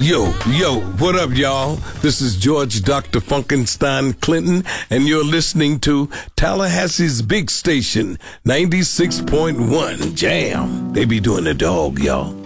Yo, what up, y'all? This is George Dr. Funkenstein Clinton, and you're listening to Tallahassee's big station, 96.1 Jam. They be doing the dog, y'all.